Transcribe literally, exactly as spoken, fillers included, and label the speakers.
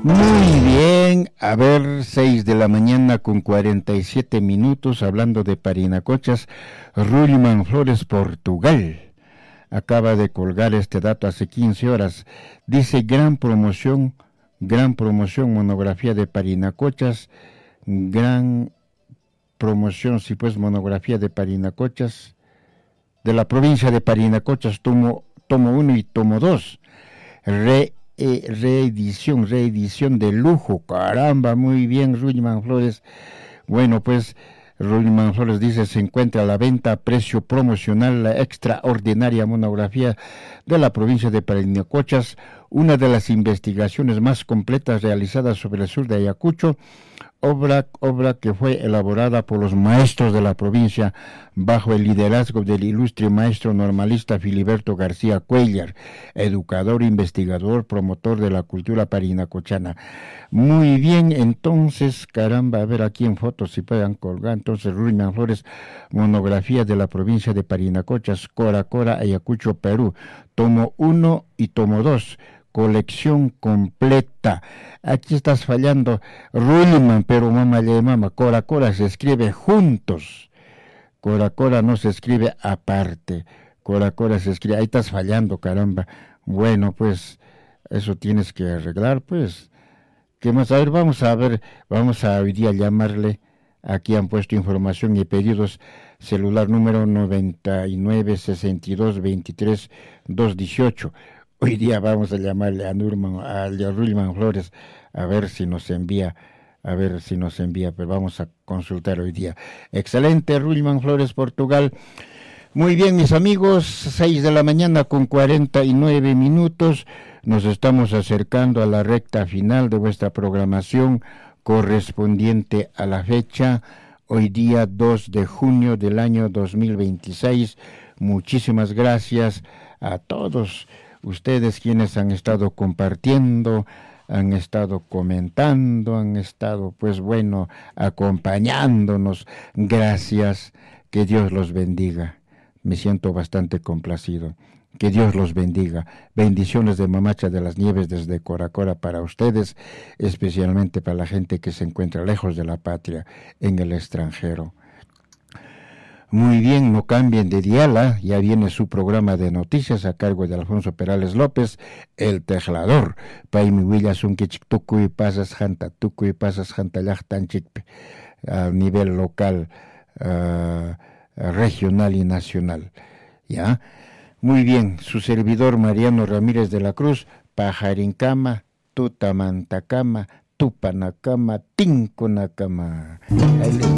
Speaker 1: Muy bien, a ver, seis de la mañana con cuarenta y siete minutos, hablando de Parinacochas, Rullman Flores, Portugal. Acaba de colgar este dato hace quince horas. Dice, gran promoción, gran promoción, monografía de Parinacochas, gran promoción, sí pues, monografía de Parinacochas, de la provincia de Parinacochas, tomo, tomo uno y tomo dos. Re Eh, reedición, reedición de lujo, caramba, muy bien, Rullman Flores. Bueno, pues, Rullman Flores dice, se encuentra a la venta a precio promocional la extraordinaria monografía de la provincia de Parinacochas, una de las investigaciones más completas realizadas sobre el sur de Ayacucho, Obra, obra que fue elaborada por los maestros de la provincia bajo el liderazgo del ilustre maestro normalista Filiberto García Cuéllar, educador, investigador, promotor de la cultura parinacochana. Muy bien, entonces, caramba, a ver aquí en fotos si puedan colgar, entonces, Rullman Flores, monografía de la provincia de Parinacochas, Cora Cora, Ayacucho, Perú, tomo uno y tomo dos. Colección completa. Aquí estás fallando, Rullman, pero mamá le mama, Cora Cora se escribe juntos. Cora Cora no se escribe aparte. Cora Cora se escribe, ahí estás fallando, caramba. Bueno, pues, eso tienes que arreglar, pues. ¿Qué más? A ver, vamos a ver, vamos a hoy día llamarle, aquí han puesto información y pedidos, celular número noventa y nueve, sesenta y dos, veintitrés, doscientos dieciocho. Hoy día vamos a llamarle a Nurman, a Rullman Flores, a ver si nos envía, a ver si nos envía, pero vamos a consultar hoy día. Excelente, Rullman Flores, Portugal. Muy bien, mis amigos, seis de la mañana con cuarenta y nueve minutos, nos estamos acercando a la recta final de vuestra programación correspondiente a la fecha, hoy día dos de junio del año dos mil veintiséis. Muchísimas gracias a todos ustedes quienes han estado compartiendo, han estado comentando, han estado, pues bueno, acompañándonos. Gracias, que Dios los bendiga. Me siento bastante complacido. Que Dios los bendiga. Bendiciones de Mamacha de las Nieves desde Cora Cora para ustedes, especialmente para la gente que se encuentra lejos de la patria, en el extranjero. Muy bien, no cambien de diala, ya viene su programa de noticias a cargo de Alfonso Perales López, el tejlador. Paimi Willas un tuku y pasas janta, tuku y pasas janta tanchik a nivel local, uh, regional y nacional. ¿Ya? Muy bien, su servidor Mariano Ramírez de la Cruz, Pajarincama, Tutamantacama, Tupanacama, Tinconacama.